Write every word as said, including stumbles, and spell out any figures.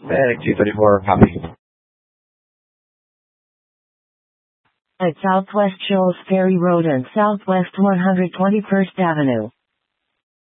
Medic two thirty-four, copy. At Southwest Shoals Ferry Road and Southwest one hundred twenty-first Avenue.